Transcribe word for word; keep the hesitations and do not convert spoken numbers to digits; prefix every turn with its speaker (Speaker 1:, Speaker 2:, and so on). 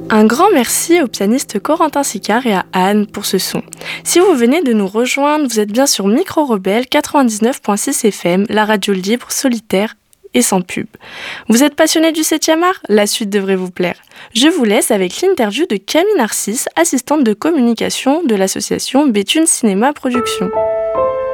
Speaker 1: Un grand merci au pianiste Corentin Sicard et à Anne pour ce son. Si vous venez de nous rejoindre, vous êtes bien sur Micro Rebelle quatre-vingt-dix-neuf virgule six F M, la radio libre, solitaire et sans pub. Vous êtes passionné du septième art? La suite devrait vous plaire. Je vous laisse avec l'interview de Camille Narcisse, assistante de communication de l'association Béthune Cinéma Production.